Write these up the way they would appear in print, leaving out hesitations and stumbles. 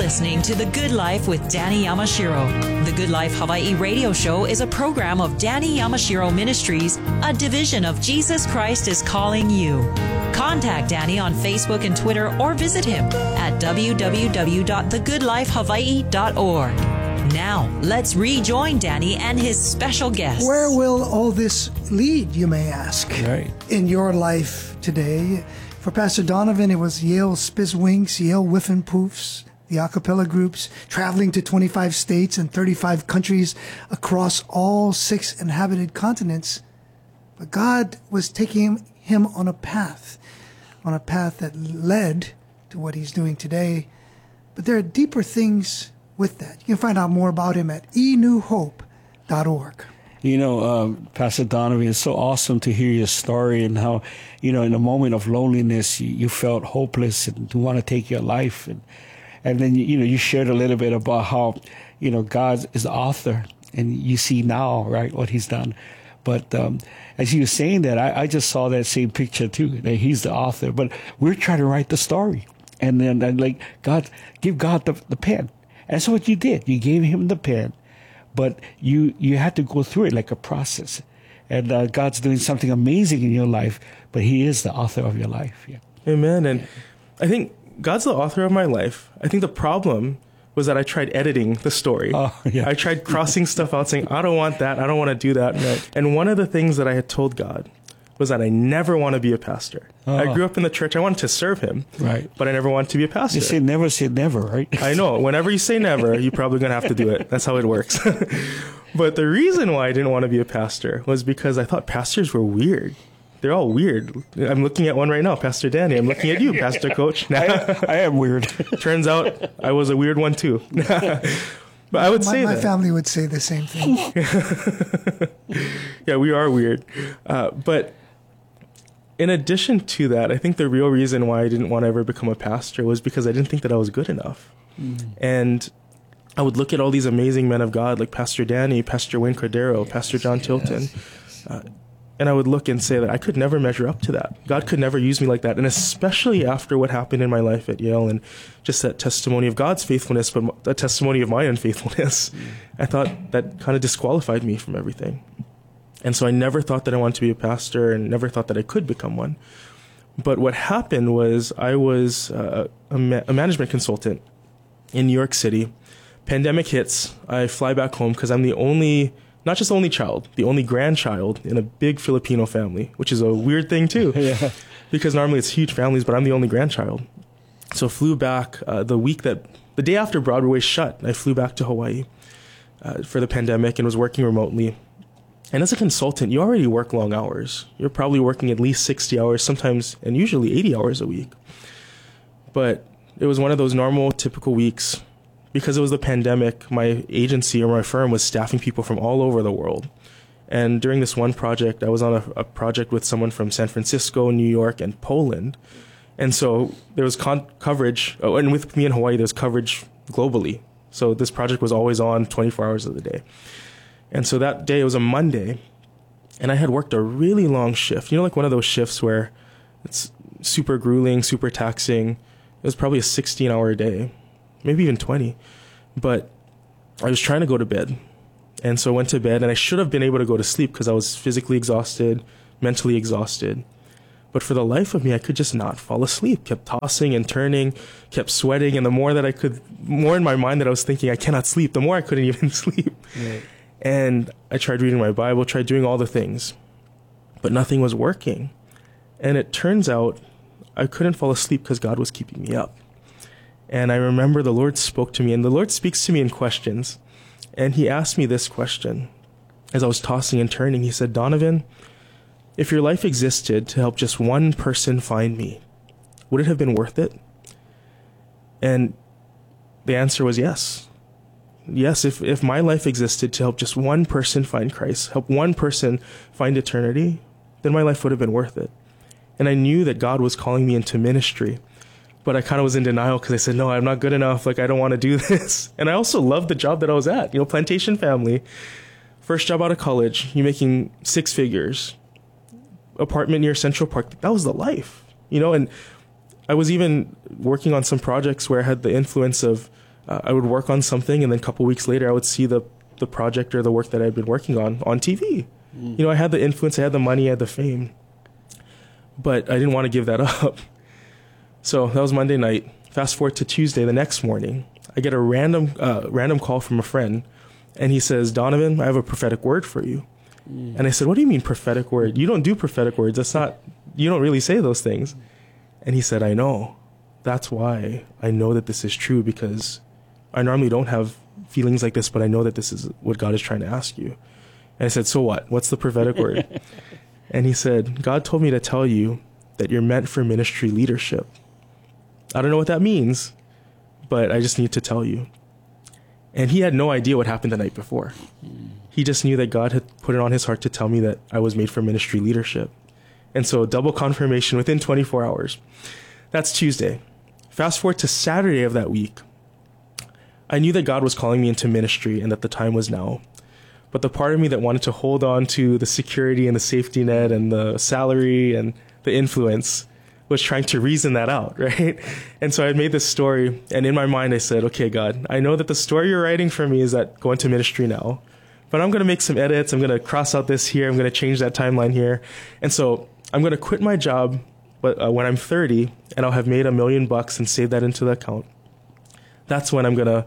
listening to The Good Life with Danny Yamashiro. The Good Life Hawaii radio show is a program of Danny Yamashiro Ministries, a division of Jesus Christ is Calling You. Contact Danny on Facebook and Twitter or visit him at www.thegoodlifehawaii.org. Now, let's rejoin Danny and his special guest. Where will all this lead, you may ask, right, in your life today? For Pastor Donovan, it was Yale Spizzwinks, Yale Whiffin' Poofs, the a cappella groups, traveling to 25 states and 35 countries across all 6 inhabited continents. But God was taking him on a path that led to what he's doing today. But there are deeper things with that. You can find out more about him at enewhope.org. You know, Pastor Donovan, it's so awesome to hear your story and how, you know, in a moment of loneliness, you felt hopeless and to want to take your life. And then, you know, you shared a little bit about how, you know, God is the author and you see now, right, what he's done. But as you were saying that, I just saw that same picture too, that he's the author. But we're trying to write the story. And then, like, give God the pen. That's what you did. You gave him the pen. But you had to go through it like a process. And God's doing something amazing in your life, but he is the author of your life. Yeah. Amen. And I think God's the author of my life. I think the problem was that I tried editing the story. Oh, yeah. I tried crossing stuff out, saying, I don't want that. I don't want to do that. Right. And one of the things that I had told God was that I never want to be a pastor. Oh. I grew up in the church. I wanted to serve him, right, but I never wanted to be a pastor. You say never, right? I know. Whenever you say never, you're probably going to have to do it. That's how it works. But the reason why I didn't want to be a pastor was because I thought pastors were weird. They're all weird. I'm looking at one right now, Pastor Danny. I'm looking at you, Pastor Coach. I am weird. Turns out I was a weird one too. But I would say my that. family would say the same thing. Yeah, we are weird. But in addition to that, I think the real reason why I didn't want to ever become a pastor was because I didn't think that I was good enough. And I would look at all these amazing men of God like Pastor Danny, Pastor Wayne Cordero, Pastor John Tilton, and I would look and say that I could never measure up to that. God could never use me like that. And especially after what happened in my life at Yale and just that testimony of God's faithfulness, but a testimony of my unfaithfulness, I thought that kind of disqualified me from everything. And so I never thought that I wanted to be a pastor and never thought that I could become one. But what happened was I was a management consultant in New York City. Pandemic hits. I fly back home because I'm the only, not just the only child, the only grandchild in a big Filipino family, which is a weird thing too. Yeah. Because normally it's huge families, but I'm the only grandchild. So flew back the day after Broadway shut, I flew back to Hawaii for the pandemic and was working remotely. And as a consultant, you already work long hours. You're probably working at least 60 hours, sometimes and usually 80 hours a week. But it was one of those normal, typical weeks. Because it was the pandemic, my agency or my firm was staffing people from all over the world. And during this one project, I was on a project with someone from San Francisco, New York, and Poland. And so there was coverage, and with me in Hawaii, there's coverage globally. So this project was always on 24 hours of the day. And so that day, it was a Monday, and I had worked a really long shift. You know, like one of those shifts where it's super grueling, super taxing. It was probably a 16-hour day, maybe even 20. But I was trying to go to bed. And so I went to bed, and I should have been able to go to sleep because I was physically exhausted, mentally exhausted. But for the life of me, I could just not fall asleep. Kept tossing and turning, kept sweating. And the more that I could, more in my mind that I was thinking I cannot sleep, the more I couldn't even sleep. Right. And I tried reading my Bible, tried doing all the things, but nothing was working. And it turns out I couldn't fall asleep because God was keeping me up. And I remember the Lord spoke to me, and the Lord speaks to me in questions. And he asked me this question as I was tossing and turning. He said, Donovan, if your life existed to help just one person find me, would it have been worth it? And the answer was yes. Yes, if my life existed to help just one person find Christ, help one person find eternity, then my life would have been worth it. And I knew that God was calling me into ministry, but I kind of was in denial because I said, no, I'm not good enough. Like, I don't want to do this. And I also loved the job that I was at, plantation family, first job out of college, you're making 6 figures, apartment near Central Park. That was the life, and I was even working on some projects where I had the influence of I would work on something, and then a couple weeks later, I would see the project or the work that I'd been working on TV. I had the influence, I had the money, I had the fame, but I didn't want to give that up. So that was Monday night. Fast forward to Tuesday, the next morning, I get a random call from a friend, and he says, "Donovan, I have a prophetic word for you." And I said, "What do you mean prophetic word? You don't do prophetic words. You don't really say those things." And he said, "I know. That's why I know that this is true, because I normally don't have feelings like this, but I know that this is what God is trying to ask you." And I said, "So what? What's the prophetic word?" And he said, "God told me to tell you that you're meant for ministry leadership. I don't know what that means, but I just need to tell you." And he had no idea what happened the night before. He just knew that God had put it on his heart to tell me that I was made for ministry leadership. And so double confirmation within 24 hours. That's Tuesday. Fast forward to Saturday of that week. I knew that God was calling me into ministry and that the time was now. But the part of me that wanted to hold on to the security and the safety net and the salary and the influence was trying to reason that out, right? And so I made this story, and in my mind I said, "Okay, God, I know that the story you're writing for me is that go into ministry now, but I'm going to make some edits. I'm going to cross out this here. I'm going to change that timeline here. And so I'm going to quit my job when I'm 30, and I'll have made $1 million and save that into the account. That's when I'm going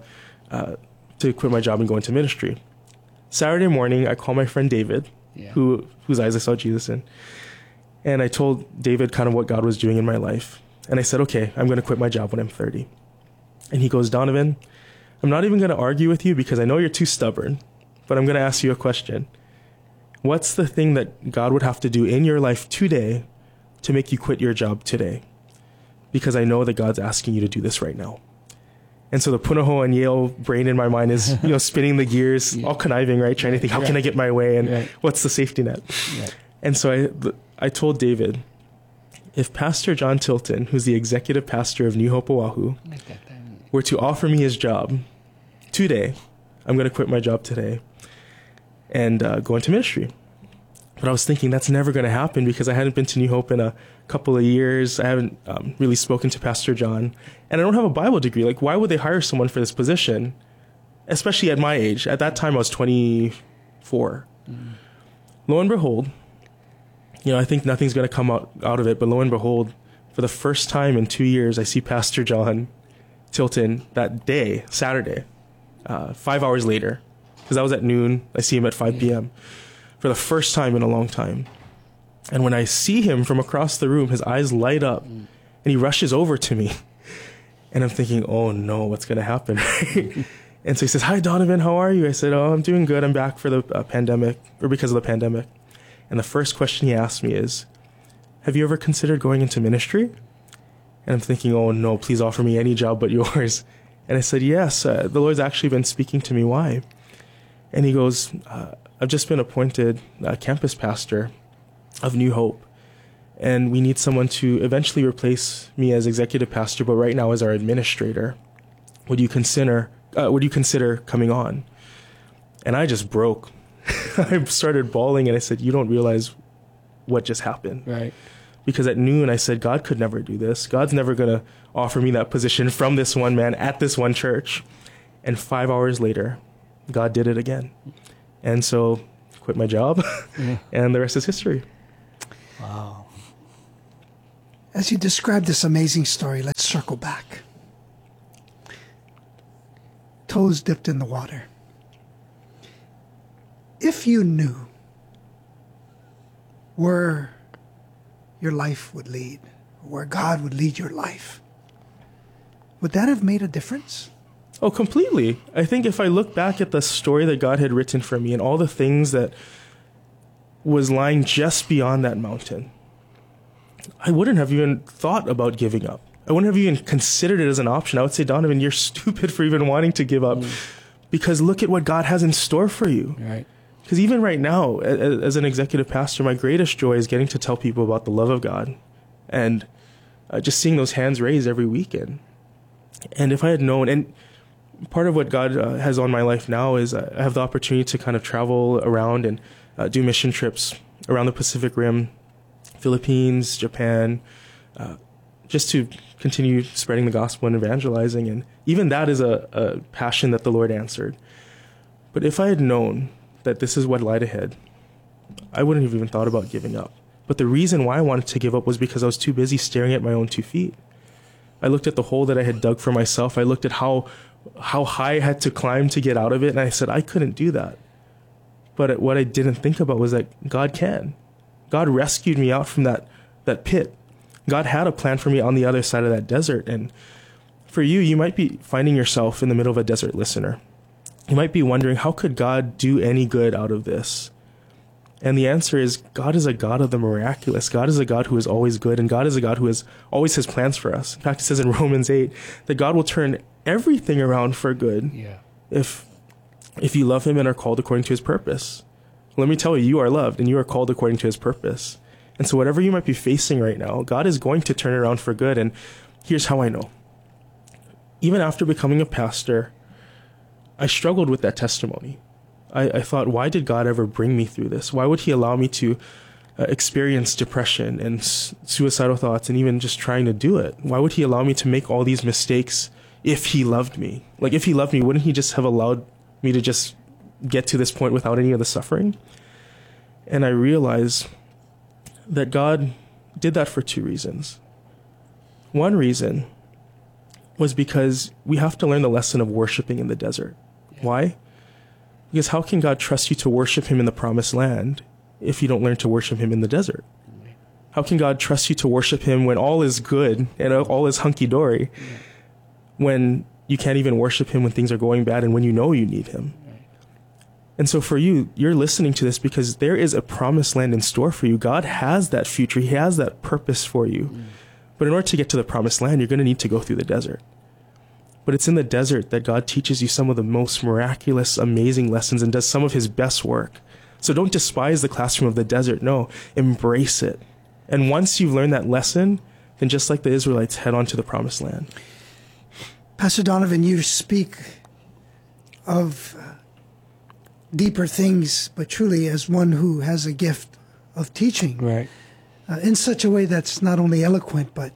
to quit my job and go into ministry." Saturday morning, I call my friend David, whose eyes I saw Jesus in. And I told David kind of what God was doing in my life. And I said, "Okay, I'm going to quit my job when I'm 30. And he goes, "Donovan, I'm not even going to argue with you because I know you're too stubborn, but I'm going to ask you a question. What's the thing that God would have to do in your life today to make you quit your job today? Because I know that God's asking you to do this right now." And so the Punahou and Yale brain in my mind is, spinning the gears, all conniving, right? Trying to think, how can I get my way? And what's the safety net? Right. And so I told David, if Pastor John Tilton, who's the executive pastor of New Hope Oahu, were to offer me his job today, I'm going to quit my job today and go into ministry. But I was thinking that's never going to happen because I hadn't been to New Hope in a couple of years. I haven't really spoken to Pastor John. And I don't have a Bible degree. Like, why would they hire someone for this position? Especially at my age. At that time, I was 24. Lo and behold, I think nothing's going to come out of it. But lo and behold, for the first time in 2 years, I see Pastor John Tilton that day, Saturday, 5 hours later. Because I was at noon. I see him at 5 p.m. for the first time in a long time. And when I see him from across the room, his eyes light up and he rushes over to me. And I'm thinking, oh no, what's going to happen? And so he says, "Hi, Donovan, how are you?" I said, "Oh, I'm doing good. I'm back for the pandemic, or because of the pandemic." And the first question he asked me is, "Have you ever considered going into ministry?" And I'm thinking, oh no, please offer me any job but yours. And I said, "Yes, the Lord's actually been speaking to me. Why?" And he goes, "I've just been appointed campus pastor of New Hope, and we need someone to eventually replace me as executive pastor, but right now as our administrator. Would you consider coming on?" And I just broke. I started bawling, and I said, "You don't realize what just happened." Right. Because at noon, I said, God could never do this. God's never going to offer me that position from this one man at this one church. And 5 hours later, God did it again. And so quit my job, and the rest is history. Wow. As you describe this amazing story, let's circle back. Toes dipped in the water. If you knew where your life would lead, where God would lead your life, would that have made a difference? Oh, completely. I think if I look back at the story that God had written for me and all the things that was lying just beyond that mountain, I wouldn't have even thought about giving up. I wouldn't have even considered it as an option. I would say, Donovan, you're stupid for even wanting to give up, because look at what God has in store for you. Right. Because even right now, as an executive pastor, my greatest joy is getting to tell people about the love of God and just seeing those hands raised every weekend. And if I had known, and part of what God has on my life now is I have the opportunity to kind of travel around and do mission trips around the Pacific Rim, Philippines, Japan, just to continue spreading the gospel and evangelizing. And even that is a passion that the Lord answered. But if I had known that this is what lied ahead, I wouldn't have even thought about giving up. But the reason why I wanted to give up was because I was too busy staring at my own 2 feet. I looked at the hole that I had dug for myself. I looked at how high I had to climb to get out of it. And I said, I couldn't do that. But what I didn't think about was that God can. God rescued me out from that pit. God had a plan for me on the other side of that desert. And for you, you might be finding yourself in the middle of a desert, listener. You might be wondering, how could God do any good out of this? And the answer is, God is a God of the miraculous. God is a God who is always good, and God is a God who always has plans for us. In fact, it says in Romans 8 that God will turn everything around for good if you love him and are called according to his purpose. Let me tell you, you are loved and you are called according to his purpose. And so whatever you might be facing right now, God is going to turn it around for good. And here's how I know. Even after becoming a pastor, I struggled with that testimony. I thought, why did God ever bring me through this? Why would he allow me to experience depression and suicidal thoughts and even just trying to do it? Why would he allow me to make all these mistakes if he loved me? Like, if he loved me, wouldn't he just have allowed me to just get to this point without any of the suffering? And I realized that God did that for 2 reasons. One reason was because we have to learn the lesson of worshiping in the desert. Why? Because how can God trust you to worship him in the promised land if you don't learn to worship him in the desert? How can God trust you to worship him when all is good and all is hunky-dory, when you can't even worship him when things are going bad and when you know you need him? And so for you, you're listening to this because there is a promised land in store for you. God has that future. He has that purpose for you. But in order to get to the promised land, you're going to need to go through the desert. But it's in the desert that God teaches you some of the most miraculous, amazing lessons and does some of his best work. So don't despise the classroom of the desert. No, embrace it. And once you've learned that lesson, then just like the Israelites, head on to the promised land. Pastor Donovan, you speak of deeper things, but truly as one who has a gift of teaching. Right. In such a way that's not only eloquent, but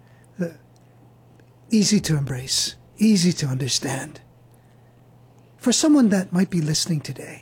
easy to embrace, easy to understand. For someone that might be listening today,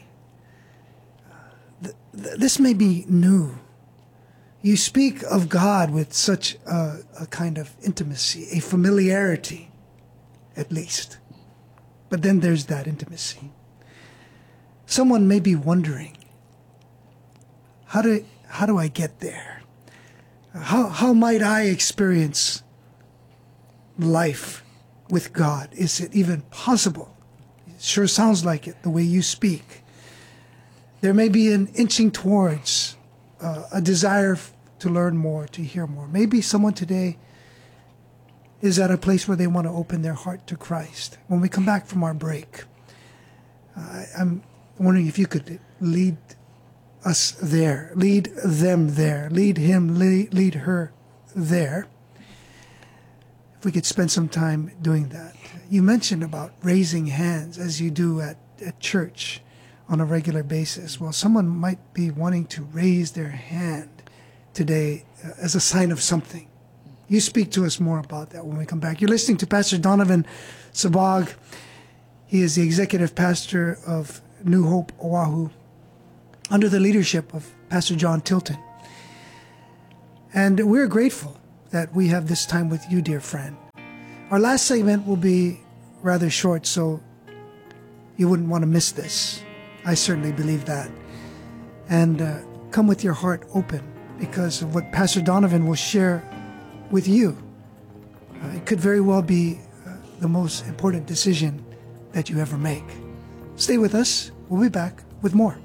this may be new. You speak of God with such a kind of intimacy, a familiarity, at least. But then there's that intimacy. Someone may be wondering, how do I get there? How might I experience life with God? Is it even possible? It sure sounds like it, the way you speak. There may be an inching towards a desire to learn more, to hear more. Maybe someone today is at a place where they want to open their heart to Christ. When we come back from our break, I'm wondering if you could lead us there, lead them there, lead him, lead her there. If we could spend some time doing that. You mentioned about raising hands as you do at church on a regular basis. Well, someone might be wanting to raise their hand today as a sign of something. You speak to us more about that when we come back. You're listening to Pastor Donovan Sabag. He is the executive pastor of New Hope, Oahu, under the leadership of Pastor John Tilton. And we're grateful that we have this time with you, dear friend. Our last segment will be rather short, so you wouldn't want to miss this. I certainly believe that. And come with your heart open, because of what Pastor Donovan will share with you. It could very well be the most important decision that you ever make. Stay with us. We'll be back with more.